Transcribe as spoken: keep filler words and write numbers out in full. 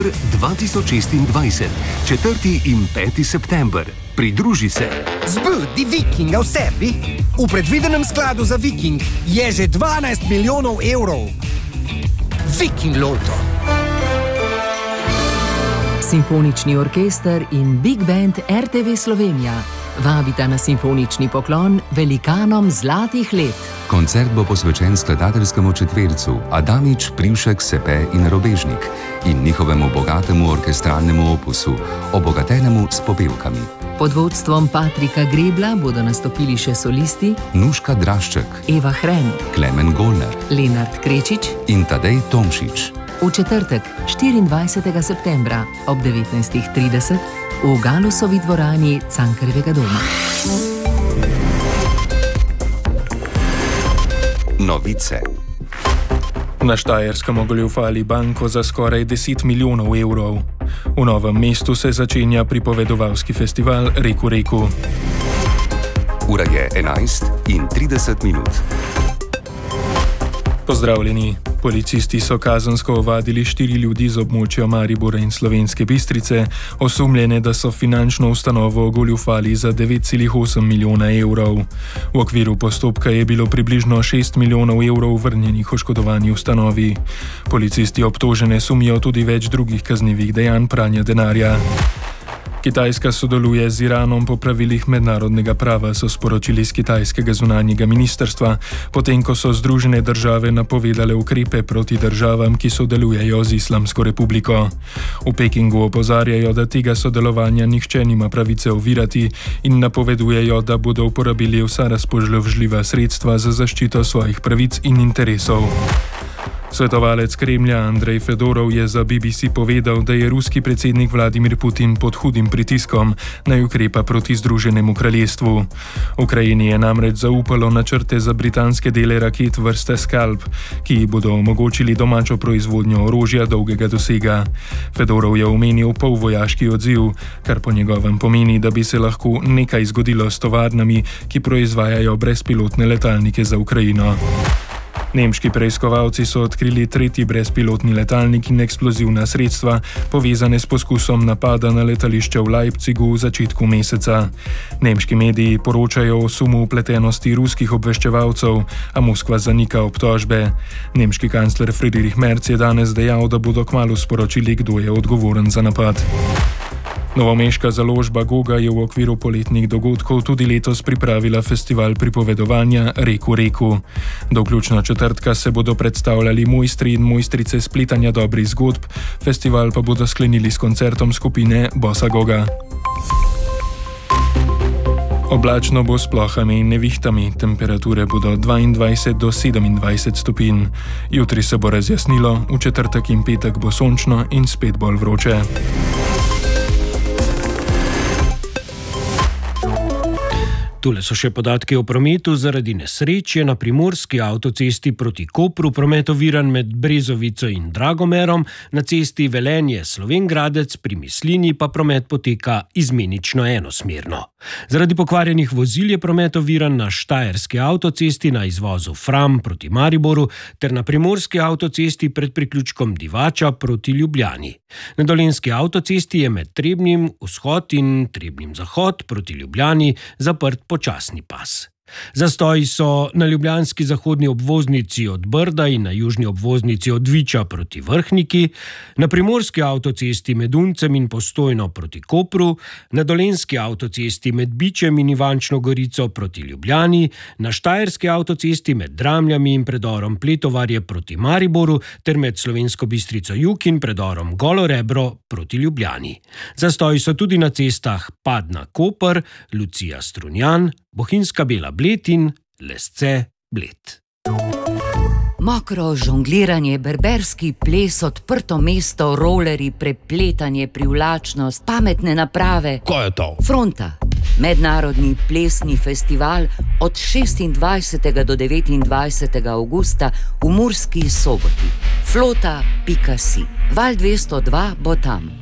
dva tisoč šestindvajset, četrti in peti september. Pridruži se. Zbudi Vikinga v sebi. V predvidenem skladu za Viking je že dvanajst milijonov evrov. Viking Lotto. Simfonični orkester in Big Band R T V Slovenija vabita na simfonični poklon velikanom zlatih let. Koncert bo posvečen skladateljskemu četvercu Adamič, Privšek, Sepe in Robežnik in njihovemu bogatemu orkestralnemu opusu, obogatenemu s popevkami. Pod vodstvom Patrika Grebla bodo nastopili še solisti Nuška Drašček, Eva Hren, Klemen Golner, Lenart Krečič in Tadej Tomšič. V četrtek, štiriindvajsetega septembra ob devetnajstih trideset v Galusovi dvorani Cankarjevega doma. Novice. Na Štajerskem ogoljufali banko za skoraj deset milijonov evrov. V Novem mestu se začenja pripovedovalski festival Reku Reku. Ura je enajst in trideset minut. Pozdravljeni. Policisti so kazensko ovadili štiri ljudi z območja Maribora in Slovenske Bistrice, osumljene, da so finančno ustanovo ogoljufali za devet celih osem milijona evrov. V okviru postopka je bilo približno šest milijonov evrov vrnjenih oškodovani ustanovi. Policisti obtožene sumijo tudi več drugih kaznivih dejanj pranja denarja. Kitajska sodeluje z Iranom po pravilih mednarodnega prava, so sporočili z kitajskega zunanjega ministrstva, potem ko so Združene države napovedale ukrepe proti državam, ki sodelujejo z Islamsko republiko. V Pekingu opozarjajo, da tega sodelovanja nihče nima pravice ovirati in napovedujejo, da bodo uporabili vsa razpoložljiva sredstva za zaščito svojih pravic in interesov. Svetovalec Kremlja Andrej Fedorov je za B B C povedal, da je ruski predsednik Vladimir Putin pod hudim pritiskom, naj ukrepa proti Združenemu kraljestvu. Ukrajini je namreč zaupalo načrte za britanske dele raket vrste Scalp, ki bodo omogočili domačo proizvodnjo orožja dolgega dosega. Fedorov je omenil polvojaški odziv, kar po njegovem pomeni, da bi se lahko nekaj zgodilo s tovarnami, ki proizvajajo brezpilotne letalnike za Ukrajino. Nemški preiskovalci so odkrili tretji brezpilotni letalnik in eksplozivna sredstva, povezane s poskusom napada na letališče v Leipzigu v začetku meseca. Nemški mediji poročajo o sumu vpletenosti ruskih obveščevalcev, a Moskva zanika obtožbe. Nemški kancler Friedrich Merz je danes dejal, da bodo kmalu sporočili, kdo je odgovoren za napad. Novomeška založba Goga je v okviru poletnih dogodkov tudi letos pripravila festival pripovedovanja Reku Reku. Do vključno četrtka se bodo predstavljali mojstri in mojstrice spletanja dobrih zgodb, festival pa bodo sklenili s koncertom skupine Bossa Goga. Oblačno bo s plohami in nevihtami, temperature bodo dvaindvajset do sedemindvajset stopinj. Jutri se bo razjasnilo, v četrtek in petek bo sončno in spet bolj vroče. Tule so še podatki o prometu. Zaradi nesreče na primorski avtocesti proti Kopru promet oviran med Brezovico in Dragomerom, na cesti Velenje-Slovenj Gradec pri Mislinji pa promet poteka izmenično enosmerno. Zaradi pokvarjenih vozil je promet oviran na štajerski avtocesti na izvozu Fram proti Mariboru ter na primorski avtocesti pred priključkom Divača proti Ljubljani. Na dolenjski avtocesti je med Trebnjim vzhod in Trebnjim zahod proti Ljubljani zaprt počasni pas. Zastoji so na ljubljanski zahodni obvoznici od Brda in na južni obvoznici od Viča proti Vrhniki, na primorski avtocesti med Uncem in Postojno proti Kopru, na dolenjski avtocesti med Bičem in Ivančno Gorico proti Ljubljani, na štajerski avtocesti med Dramljami in predorom Pletovarje proti Mariboru ter med Slovensko Bistrico jug in predorom Golo Rebro proti Ljubljani. Zastoji so tudi na cestah Padna-Koper, Lucija-Strunjan, Bohinjska Bela Bled in Lesce Bled. Mokro žongliranje, berberski ples, odprto mesto, rolerji, prepletanje, privlačnost, pametne naprave. Kaj je to? Fronta. Mednarodni plesni festival od šestindvajsetega do devetindvajsetega avgusta v Murski Soboti. Flota pika si. Val dvesto dva bo tam.